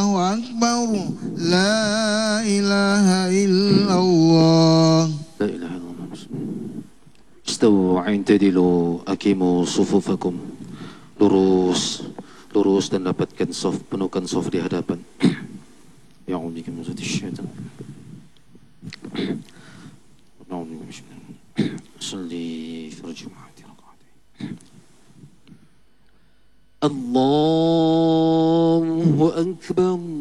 أكبر لا إله إلا الله. لا إله إلا الله. استووا اعتدلوا أقيموا صفوفكم. Lurus dan dapatkan saf, penuhkan saf di hadapan. Ya'udzu min syaitan. Salli farjumati raqati. Allahu akbar.